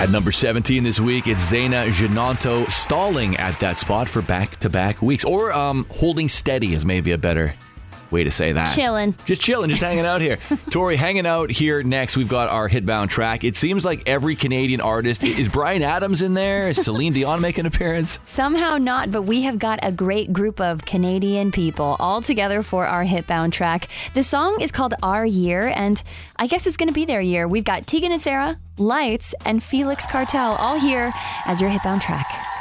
At number 17 this week, it's Zaina Ginoto stalling at that spot for back-to-back weeks. Or holding steady is maybe a better way to say that. Chilling, just hanging out here. Tori, hanging out here next, we've got our Hitbound track. It seems like every Canadian artist, is Bryan Adams in there? Is Celine Dion make an appearance? Somehow not, but we have got a great group of Canadian people all together for our Hitbound track. The song is called Our Year, and I guess it's going to be their year. We've got Tegan and Sara, Lights, and Felix Cartel all here as your Hitbound track.